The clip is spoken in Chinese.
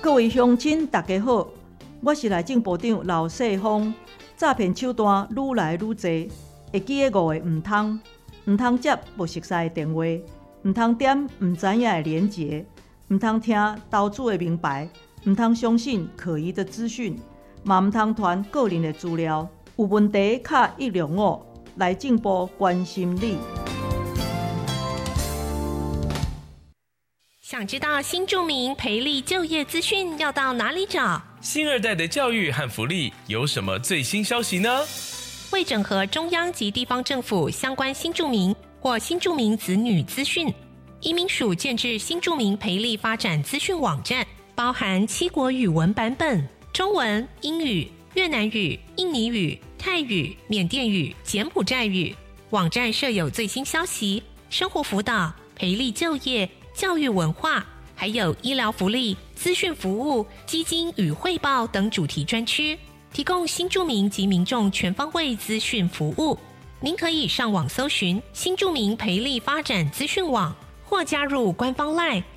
各位乡亲大家好，我是内政部长刘世芳。诈骗手段愈来愈多，会记的5个唔通接不熟悉的电话，唔通点唔知影的连结，唔通听投资的名牌，唔通相信可疑的资讯，嘛唔通传个人的资料。有问题卡105，内政部关心你。 想知道新住民培力就业资讯要到哪里找？ 新二代的教育和福利有什么最新消息呢？ 为整合中央及地方政府相关新住民或新住民子女资讯，移民署建置新住民培力发展资讯网站，包含7国语文版本，中文、英语、越南语、印尼语、泰语、缅甸语、柬埔寨语。网站设有最新消息、生活辅导、培力就业、教育文化，还有医疗福利、资讯服务、基金与汇报等主题专区，提供新住民及民众全方位资讯服务。您可以上网搜寻新住民培力发展资讯网，或加入官方 LINE